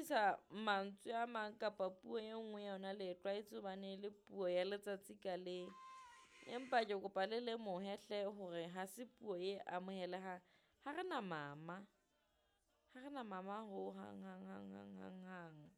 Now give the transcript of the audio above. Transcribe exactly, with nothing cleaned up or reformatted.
sebedisa mantswe a mang kapa puo e nngwe ya yona le tlwaetse hobane le puo ya letsatsi ka leng. Empa ke kopa le lemohe hle hore ha se puo e amohelehang. Ha re na mama, ha re na mama ho hang hang hang hang hang hang.